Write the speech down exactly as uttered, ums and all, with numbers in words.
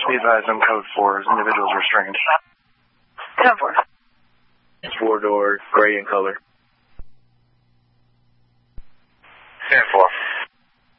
Be advised, I'm code four. Individuals restrained. Code four. Four door, gray in color.